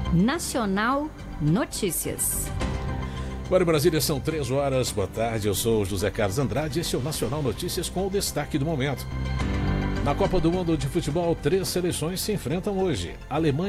Nacional Notícias. Agora em Brasília são 3 horas. Boa tarde, eu sou José Carlos Andrade. Este é o Nacional Notícias com o destaque do momento. Na Copa do Mundo de Futebol, 3 seleções se enfrentam hoje. Alemanha